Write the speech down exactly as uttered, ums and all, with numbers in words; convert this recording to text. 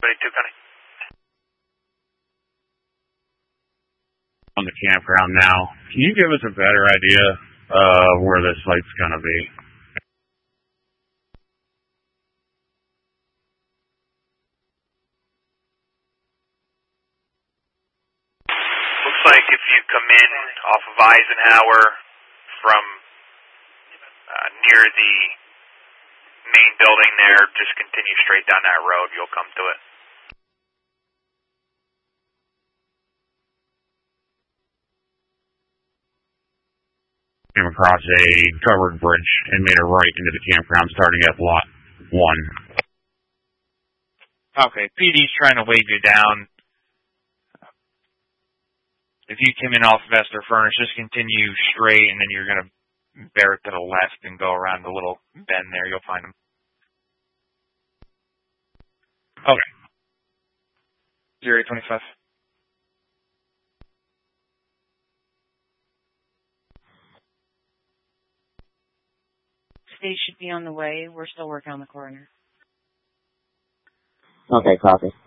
seventy-two, Connie. On the campground now, can you give us a better idea of where this site's going to be? Looks like if you come in off of Eisenhower from uh, near the main building there, just continue straight down that road, you'll come to it. Came across a covered bridge and made a right into the campground starting at lot one. Okay, P D's trying to wave you down. If you came in off of Esther Furnace, just continue straight, and then you're going to bear it to the left and go around the little bend there. You'll find them. Okay. zero eight twenty-five. State should be on the way. We're still working on the coroner. Okay, copy.